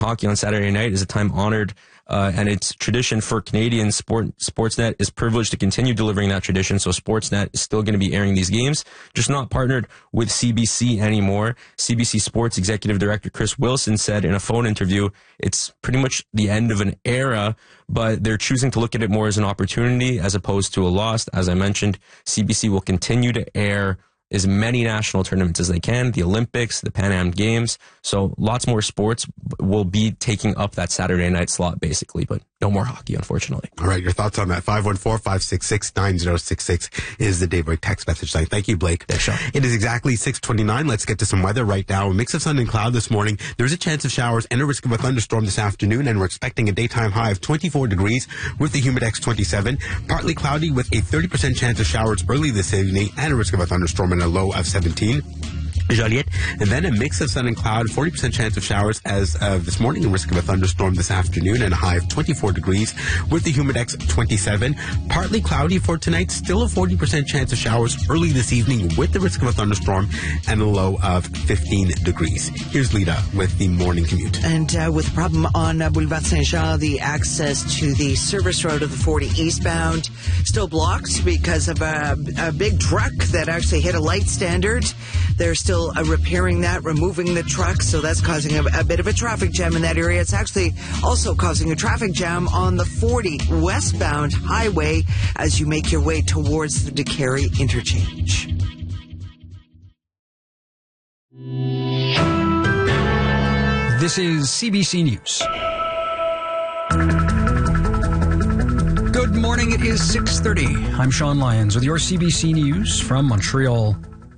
Hockey on Saturday night is a time honored, and it's tradition for Canadians. Sportsnet is privileged to continue delivering that tradition. So Sportsnet is still going to be airing these games, just not partnered with CBC anymore. CBC Sports Executive Director Chris Wilson said in a phone interview, it's pretty much the end of an era, but they're choosing to look at it more as an opportunity as opposed to a loss. As I mentioned, CBC will continue to air as many national tournaments as they can, the Olympics, the Pan Am Games. So lots more sports will be taking up that Saturday night slot, basically, but no more hockey, unfortunately. All right, your thoughts on that? 514-566-9066 is the Daybreak text message line. Thank you, Blake. Yeah, sure. It is exactly 6:29. Let's get to some weather right now. A mix of sun and cloud this morning. There's a chance of showers and a risk of a thunderstorm this afternoon, and we're expecting a daytime high of 24 degrees with the Humidex 27. Partly cloudy with a 30% chance of showers early this evening and a risk of a thunderstorm and a low of 17. Joliet, and then a mix of sun and cloud, 40% chance of showers as of this morning, a risk of a thunderstorm this afternoon, and a high of 24 degrees with the Humidex 27. Partly cloudy for tonight, still a 40% chance of showers early this evening with the risk of a thunderstorm, and a low of 15 degrees. Here's Lita with the morning commute. And with a problem on Boulevard Saint-Jean, the access to the service road of the 40 eastbound still blocked because of a big truck that actually hit a light standard. They're still repairing that, removing the truck, so that's causing a bit of a traffic jam in that area. It's actually also causing a traffic jam on the 40 westbound highway as you make your way towards the DeCarey interchange. This is CBC News. Good morning, it is 6:30. I'm Sean Lyons with your CBC News from Montreal.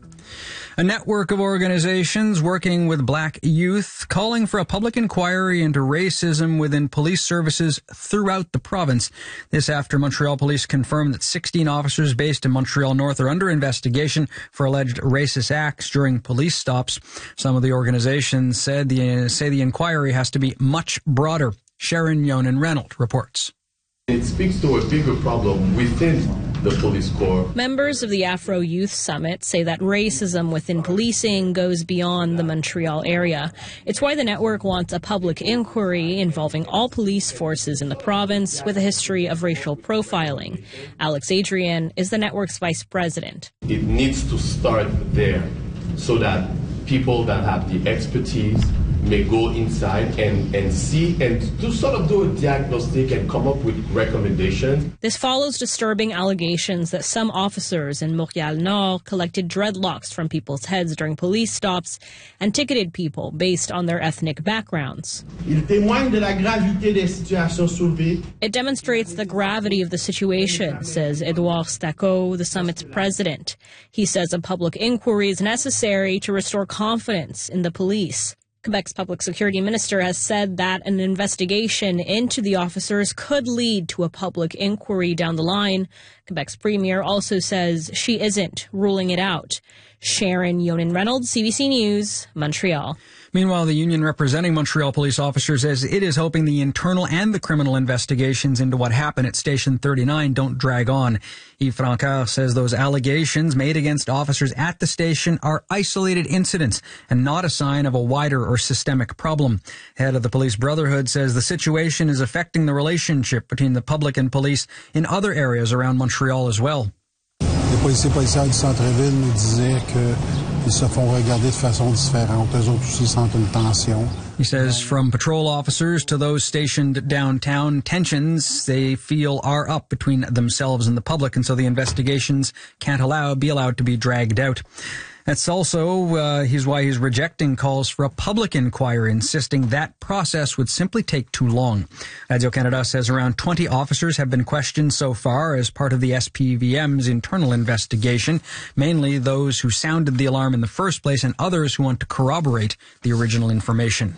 A network of organizations working with black youth calling for a public inquiry into racism within police services throughout the province. This after Montreal police confirmed that 16 officers based in Montreal North are under investigation for alleged racist acts during police stops. Some of the organizations say the inquiry has to be much broader. Sharon Yonan-Reynolds reports. It speaks to a bigger problem within the police corps. Members of the Afro Youth Summit say that racism within policing goes beyond the Montreal area. It's why the network wants a public inquiry involving all police forces in the province with a history of racial profiling. Alex Adrian is the network's vice president. It needs to start there so that people that have the expertise may go inside and see and to sort of do a diagnostic and come up with recommendations. This follows disturbing allegations that some officers in Montréal Nord collected dreadlocks from people's heads during police stops and ticketed people based on their ethnic backgrounds. Il témoigne de la gravité des situations soulevées. It demonstrates the gravity of the situation, says Edouard Stacco, the summit's president. He says a public inquiry is necessary to restore confidence in the police. Quebec's public security minister has said that an investigation into the officers could lead to a public inquiry down the line. Quebec's premier also says she isn't ruling it out. Sharon Yonan-Reynolds, CBC News, Montreal. Meanwhile, the union representing Montreal police officers says it is hoping the internal and the criminal investigations into what happened at Station 39 don't drag on. Yves Francaire says those allegations made against officers at the station are isolated incidents and not a sign of a wider or systemic problem. Head of the Police Brotherhood says the situation is affecting the relationship between the public and police in other areas around Montreal as well. Les policiers policières du centre-ville nous disaient qu'ils se font regarder de façon différente. Eux autres aussi sentent une tension. He says from patrol officers to those stationed downtown, tensions they feel are up between themselves and the public, and so the investigations can't be allowed to be dragged out. That's also why he's rejecting calls for a public inquiry, insisting that process would simply take too long. Radio-Canada says around 20 officers have been questioned so far as part of the SPVM's internal investigation, mainly those who sounded the alarm in the first place and others who want to corroborate the original information.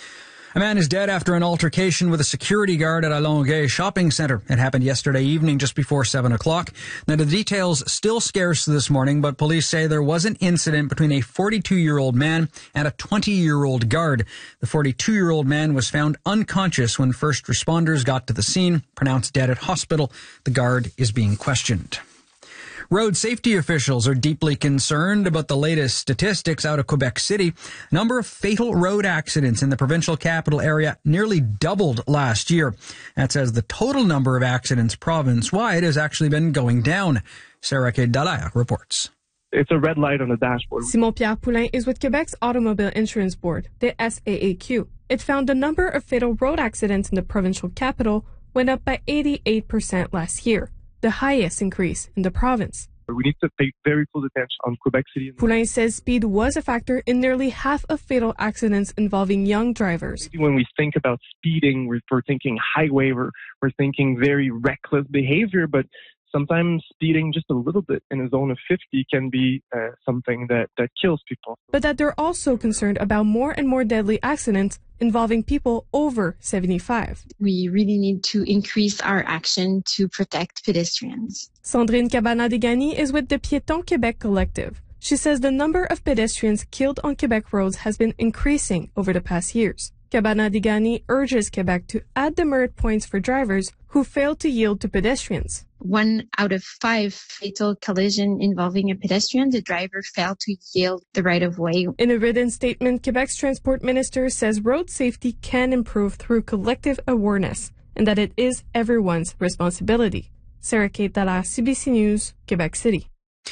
A man is dead after an altercation with a security guard at a Longueuil shopping centre. It happened yesterday evening just before 7 o'clock. Now, the details still scarce this morning, but police say there was an incident between a 42-year-old man and a 20-year-old guard. The 42-year-old man was found unconscious when first responders got to the scene, pronounced dead at hospital. The guard is being questioned. Road safety officials are deeply concerned about the latest statistics out of Quebec City. Number of fatal road accidents in the provincial capital area nearly doubled last year. That's as the total number of accidents province-wide has actually been going down. Sarah K. Dallaire reports. It's a red light on the dashboard. Simon-Pierre Poulin is with Quebec's Automobile Insurance Board, the SAAQ. It found the number of fatal road accidents in the provincial capital went up by 88% last year, the highest increase in the province. We need to pay very close attention on Quebec City. Poulin says speed was a factor in nearly half of fatal accidents involving young drivers. When we think about speeding, we're thinking highway, we're thinking very reckless behavior, but sometimes speeding just a little bit in a zone of 50 can be something that kills people. But that they're also concerned about more and more deadly accidents involving people over 75. We really need to increase our action to protect pedestrians. Sandrine Cabana-Degani is with the Piétons Québec Collective. She says the number of pedestrians killed on Quebec roads has been increasing over the past years. Cabana-Degani urges Quebec to add demerit points for drivers who fail to yield to pedestrians. 1 out of 5 fatal collision involving a pedestrian, the driver failed to yield the right-of-way. In a written statement, Quebec's transport minister says road safety can improve through collective awareness and that it is everyone's responsibility. Sarah Kate Dallaire, CBC News, Quebec City.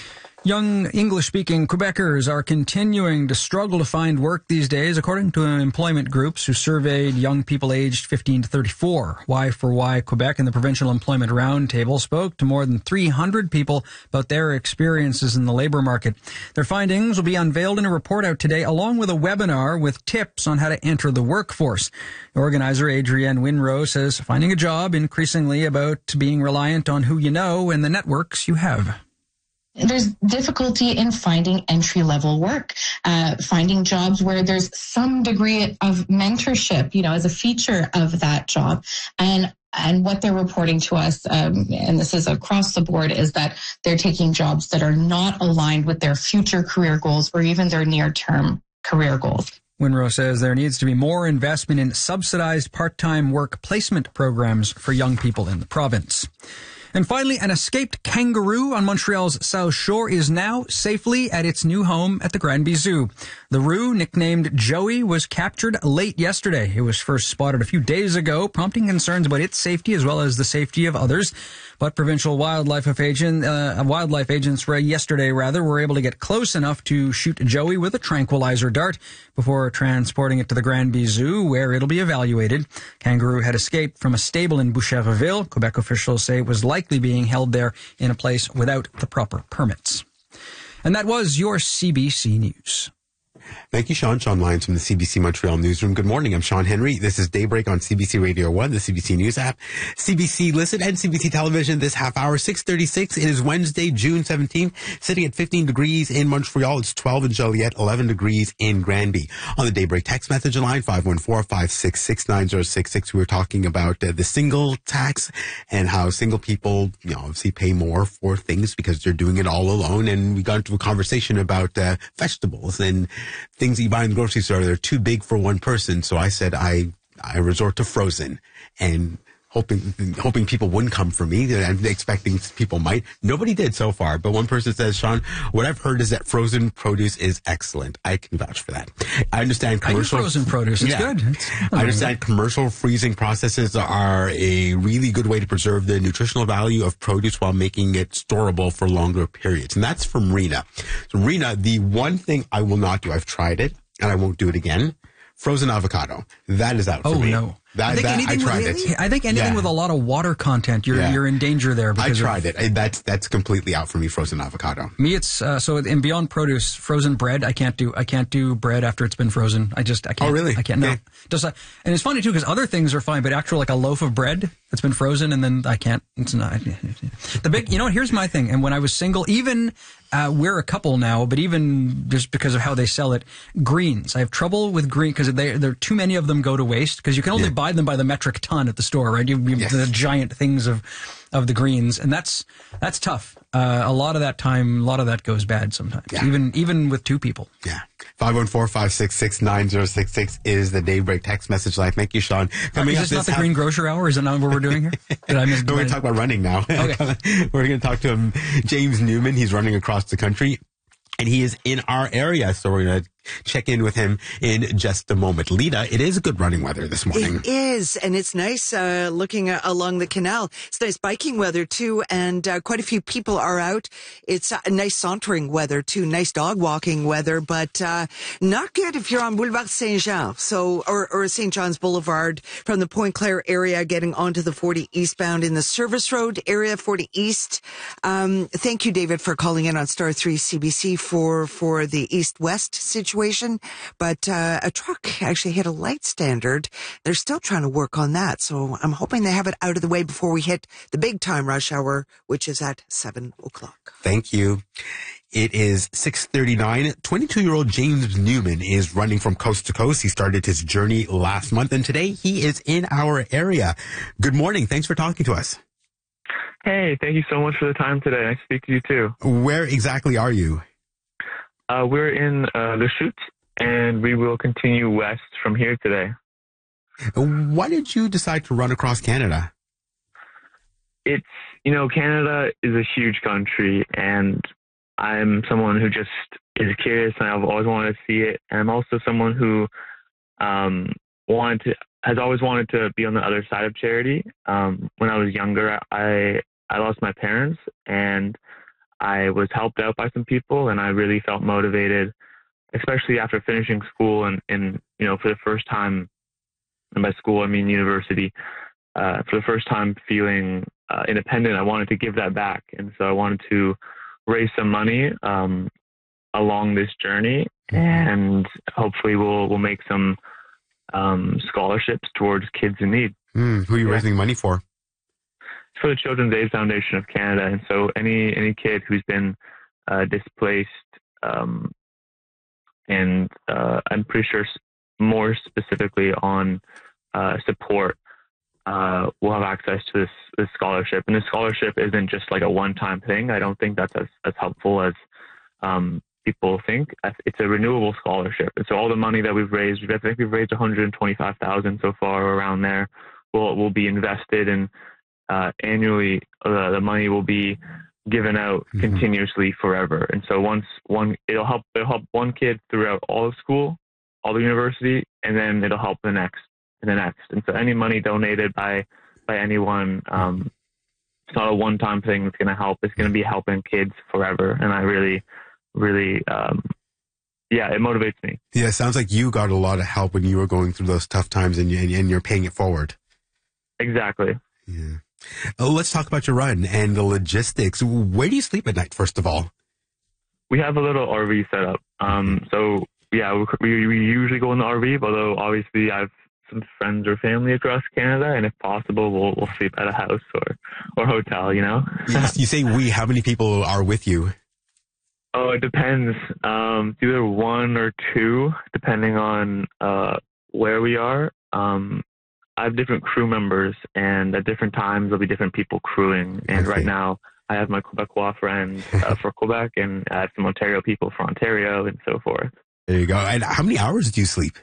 Young English-speaking Quebecers are continuing to struggle to find work these days, according to employment groups who surveyed young people aged 15 to 34. Y4Y Quebec and the Provincial Employment Roundtable spoke to more than 300 people about their experiences in the labor market. Their findings will be unveiled in a report out today, along with a webinar with tips on how to enter the workforce. Organizer Adrienne Winrow says finding a job increasingly about being reliant on who you know and the networks you have. There's difficulty in finding entry-level work, finding jobs where there's some degree of mentorship, as a feature of that job. And what they're reporting to us, and this is across the board, is that they're taking jobs that are not aligned with their future career goals or even their near-term career goals. Winrow says there needs to be more investment in subsidized part-time work placement programs for young people in the province. And finally, an escaped kangaroo on Montreal's South Shore is now safely at its new home at the Granby Zoo. The roo, nicknamed Joey, was captured late yesterday. It was first spotted a few days ago, prompting concerns about its safety as well as the safety of others. But provincial wildlife agents yesterday were able to get close enough to shoot Joey with a tranquilizer dart before transporting it to the Granby Zoo, where it'll be evaluated. Kangaroo had escaped from a stable in Boucherville. Quebec officials say it was likely being held there in a place without the proper permits. And that was your CBC News. Thank you, Sean. Sean Lyons from the CBC Montreal Newsroom. Good morning. I'm Sean Henry. This is Daybreak on CBC Radio 1, the CBC News app, CBC Listen, and CBC Television this half hour, 6:36. It is Wednesday, June 17th, sitting at 15 degrees in Montreal. It's 12 in Joliet, 11 degrees in Granby. On the Daybreak text message line, 514-566-9066, we were talking about the single tax and how single people, obviously pay more for things because they're doing it all alone. And we got into a conversation about vegetables and things that you buy in the grocery store. They're too big for one person. So I said I resort to frozen, and hoping people wouldn't come for me. I'm expecting people might. Nobody did so far, but one person says, Sean, what I've heard is that frozen produce is excellent. I can vouch for that. I understand commercial frozen produce. It's good. I understand commercial freezing processes are a really good way to preserve the nutritional value of produce while making it storable for longer periods. And that's from Rena. So Rena, the one thing I will not do, I've tried it and I won't do it again. Frozen avocado. That is out for me. Oh, no. I tried it. I think anything with a lot of water content, you're in danger there. I tried it. That's completely out for me, frozen avocado. Me, it's so in Beyond Produce, frozen bread. I can't do bread after it's been frozen. I can't. Oh, really? I can't. No. And it's funny too because other things are fine, but actual like a loaf of bread that's been frozen and then I can't. It's not. The big. Here's my thing. And when I was single, even we're a couple now, but even just because of how they sell it, greens. I have trouble with green because there too many of them go to waste because you can only buy them by the metric ton at the store, right? You the giant things of the greens, and that's tough. a lot of that time, a lot of that goes bad sometimes, even with two people. Yeah. 514-566-9066 is the Daybreak text message line. Thank you, Sean. Is this not the Green Grocer Hour? Is it not what we're doing here? Did I miss? We're going to talk about running now. Okay. We're going to talk to him, James Newman. He's running across the country, and he is in our area. So we're going to check in with him in just a moment. Lita, it is good running weather this morning. It is, and it's nice looking along the canal. It's nice biking weather, too, and quite a few people are out. It's nice sauntering weather, too, nice dog walking weather, but not good if you're on Boulevard Saint-Jean, or St. John's Boulevard from the Pointe-Claire area getting onto the 40 eastbound in the Service Road area, 40 East. Thank you, David, for calling in on Star 3 CBC for the east-west situation. But a truck actually hit a light standard. They're still trying to work on that. So I'm hoping they have it out of the way before we hit the big time rush hour, which is at 7 o'clock. Thank you. It is 6:39. 22-year-old James Newman is running from coast to coast. He started his journey last month, and today he is in our area. Good morning. Thanks for talking to us. Hey, thank you so much for the time today. Nice to speak to you, too. Where exactly are you? We're in the Chutes, and we will continue west from here today. Why did you decide to run across Canada? It's, Canada is a huge country, and I'm someone who just is curious, and I've always wanted to see it. And I'm also someone who has always wanted to be on the other side of charity. When I was younger, I lost my parents, and I was helped out by some people, and I really felt motivated, especially after finishing school and for the first time, and by school I mean university, for the first time feeling independent. I wanted to give that back, and so I wanted to raise some money along this journey, and hopefully we'll make some scholarships towards kids in need. Who are you raising money for? For the Children's Aid Foundation of Canada, and so any kid who's been displaced, and I'm pretty sure more specifically on support, will have access to this scholarship. And this scholarship isn't just like a one-time thing. I don't think that's as helpful as people think. It's a renewable scholarship, and so all the money that we've raised, I think we've raised $125,000 so far, around there, will be invested in. Annually, the money will be given out continuously forever, and so it'll help one kid throughout all of school, all the university, and then it'll help the next and the next. And so any money donated by anyone, it's not a one-time thing that's going to help. It's going to be helping kids forever, and I really, really, it motivates me. Yeah, it sounds like you got a lot of help when you were going through those tough times, and you're paying it forward. Exactly. Yeah. Let's talk about your run and the logistics. Where do you sleep at night, first of all? We have a little RV set up. So, yeah, we usually go in the RV, although obviously I have some friends or family across Canada, and if possible, we'll sleep at a house or hotel, You say we. How many people are with you? Oh, it depends. It's either one or two, depending on where we are. I have different crew members, and at different times there'll be different people crewing. And right now I have my Quebecois friends for Quebec, and I have some Ontario people for Ontario, and so forth. There you go. And how many hours do you sleep?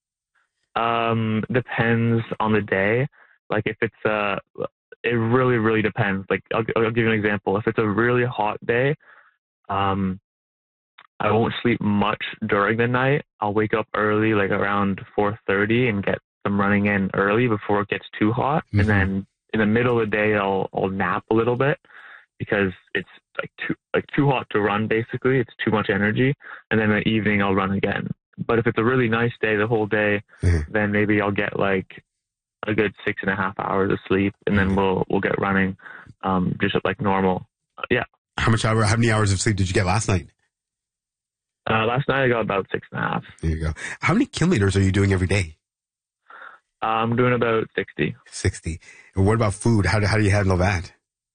Depends on the day. Like if it's it really, really depends. Like I'll give you an example. If it's a really hot day, I won't sleep much during the night. I'll wake up early, like around 4:30, and get some running in early before it gets too hot. And then in the middle of the day, I'll nap a little bit because it's too hot to run. Basically, it's too much energy. And then in the evening, I'll run again. But if it's a really nice day, the whole day, then maybe I'll get like a good 6.5 hours of sleep, and then we'll get running, just like normal. Yeah. How many hours of sleep did you get last night? Last night I got about 6.5. There you go. How many kilometers are you doing every day? I'm doing about 60. 60. And what about food? How do you handle that?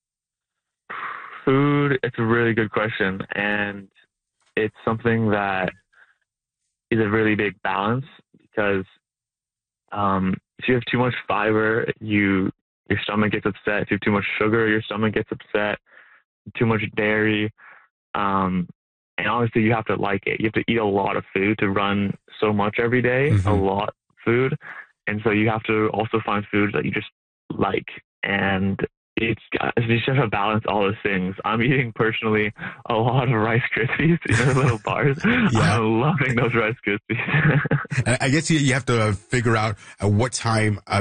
Food, it's a really good question. And it's something that is a really big balance, because if you have too much fiber, your stomach gets upset. If you have too much sugar, your stomach gets upset. too much dairy. And obviously you have to like it. You have to eat a lot of food to run so much every day, a lot of food. And so you have to also find foods that you just like. And you just have to balance all those things. I'm eating personally a lot of Rice Krispies, the little bars. Yeah. I'm loving those Rice Krispies. I guess you have to figure out at what time